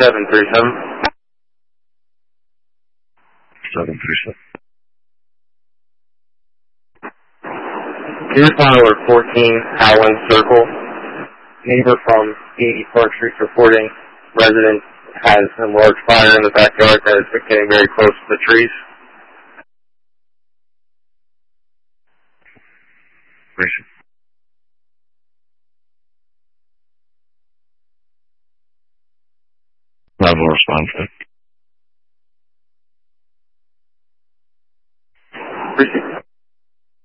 737. 737. Here's Pilot 14, Howland Circle. Neighbor from 80 Park Street reporting resident has a large fire in the backyard that is getting very close to the trees. I will respond to it. Appreciate it.